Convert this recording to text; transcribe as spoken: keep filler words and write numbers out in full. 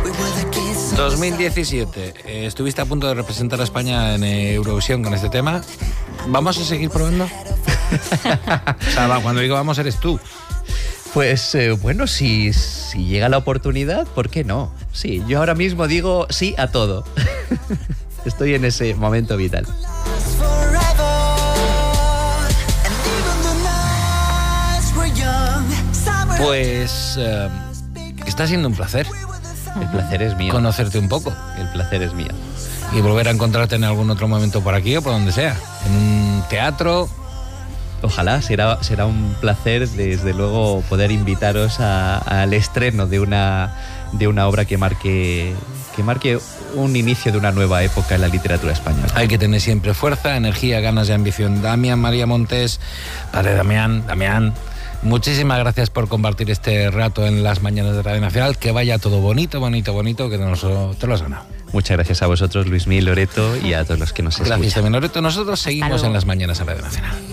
dos mil diecisiete, eh, estuviste a punto de representar a España en Eurovisión con este tema. ¿Vamos a seguir probando? O sea, va, cuando digo vamos, eres tú. Pues eh, bueno, si, si llega la oportunidad, ¿por qué no? Sí, yo ahora mismo digo sí a todo. Estoy en ese momento vital. Pues eh, está siendo un placer. El placer es mío. Conocerte un poco. El placer es mío. Y volver a encontrarte en algún otro momento por aquí o por donde sea. En un teatro. Ojalá, será, será un placer, desde luego, poder invitaros a, al estreno de una, de una obra que marque, que marque un inicio de una nueva época en la literatura española. Hay que tener siempre fuerza, energía, ganas y ambición. Damián María Montes, padre Damián, Damián, muchísimas gracias por compartir este rato en las mañanas de Radio Nacional. Que vaya todo bonito, bonito, bonito, que te lo, te lo has ganado. Muchas gracias a vosotros, Luismi, Loreto, y a todos los que nos escuchan. Gracias también, Loreto. Nosotros seguimos en las mañanas de Radio Nacional.